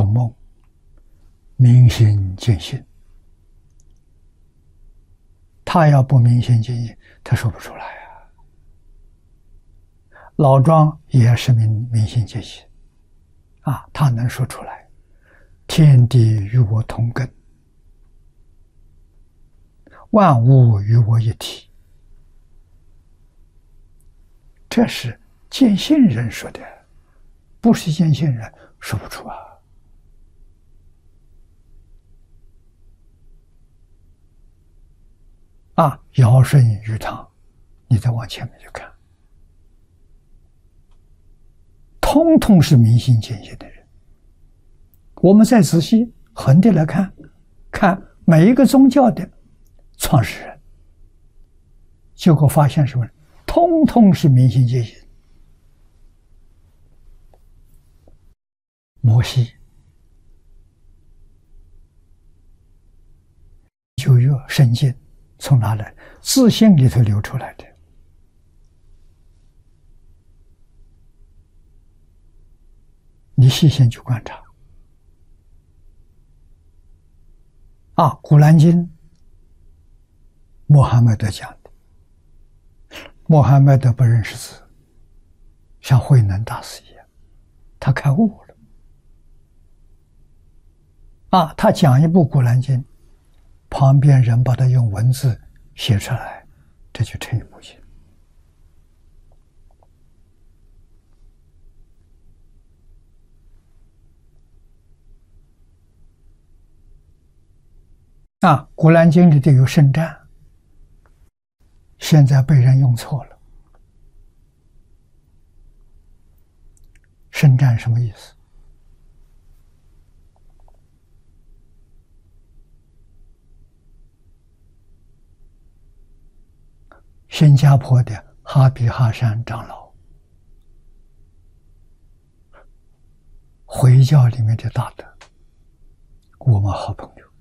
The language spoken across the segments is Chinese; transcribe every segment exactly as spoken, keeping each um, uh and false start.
梦，明心见性。他要不明心见性，他说不出来啊。老庄也是明明心见性啊，他能说出来。天地与我同根，万物与我一体，这是见性人说的，不是见性人说不出啊。啊，尧舜禹汤，你再往前面去看，通通是明心见性的人。我们再仔细横的来看，看每一个宗教的创始人，结果发现什么？通通是明心见性。摩西、旧约圣经从哪来？自信里头流出来的。你细心去观察。啊，《古兰经》穆罕默德讲的，穆罕默德不认识字，像慧能大师一样，他开悟了。啊，他讲一部《古兰经》，旁边人把他用文字写出来，这就成一部经。啊，《古兰经》里头有圣战，现在被人用错了。圣战什么意思？新加坡的哈比哈山长老，回教里面的大德，我们好朋友。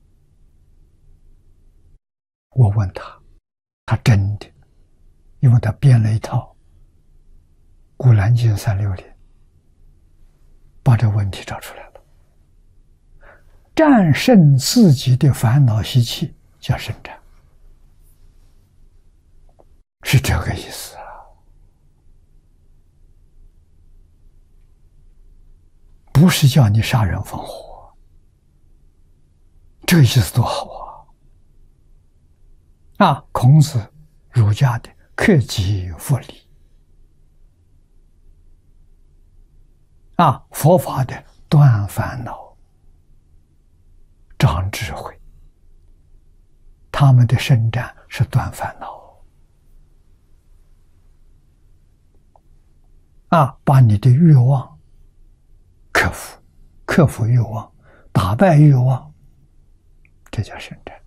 我问他，他真的，因为他编了一套《古兰经》三六零，把这问题找出来了。战胜自己的烦恼习气叫圣战，是这个意思啊，不是叫你杀人放火，这意思多好啊！啊，孔子、儒家的克己复礼，啊，佛法的断烦恼、长智慧，他们的圣战是断烦恼，啊，把你的欲望克服，克服欲望，打败欲望，这叫圣战。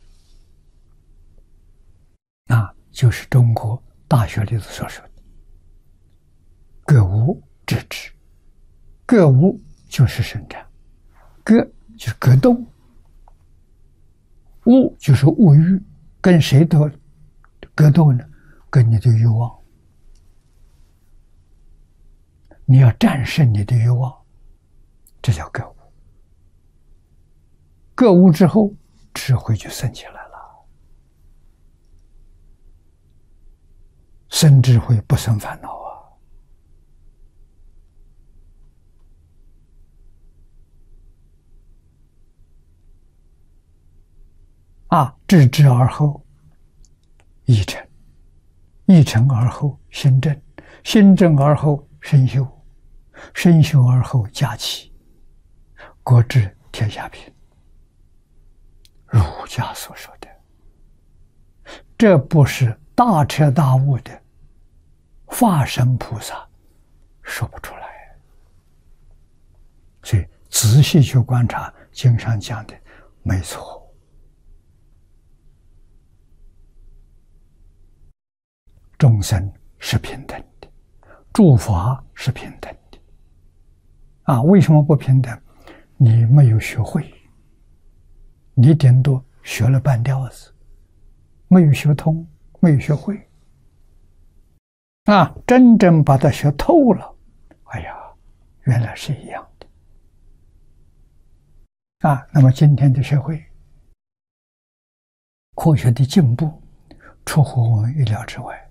啊，就是中国大学里头所说的格物致知，格物就是圣战，格就是格斗，物就是物欲，跟谁都格斗呢？跟你的欲望，你要战胜你的欲望，这叫格物。格物之后，智慧就升起来了。生智慧不生烦恼啊！啊，知之而后意诚，意诚而后心正，心正而后身修，身修而后家齐，国治天下平。儒家所说的，这不是大彻大悟的法身菩萨说不出来，所以仔细去观察经上讲的没错。众生是平等的，诸法是平等的。啊，为什么不平等？你没有学会，你顶多学了半吊子，没有学通，没有学会。啊，真正把它学透了，哎呀，原来是一样的。 啊，那么今天的社会，科学的进步出乎我们意料之外。